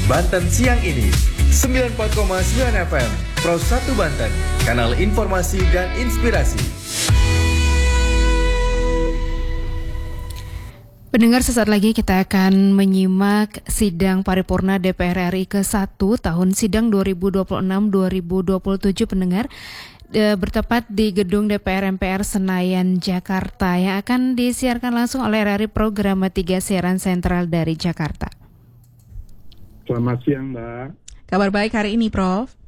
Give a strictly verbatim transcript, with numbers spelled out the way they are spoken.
Banten siang ini sembilan puluh empat koma sembilan F M Pro satu Banten, kanal informasi dan inspirasi. Pendengar, sesaat lagi kita akan menyimak sidang paripurna D P R R I ke satu tahun sidang dua ribu dua puluh enam dua ribu dua puluh tujuh, pendengar, e, bertepat di gedung D P R M P R Senayan, Jakarta, yang akan disiarkan langsung oleh R R I Programa tiga Siaran Sentral dari Jakarta. Selamat siang, Mbak. Kabar baik hari ini, Prof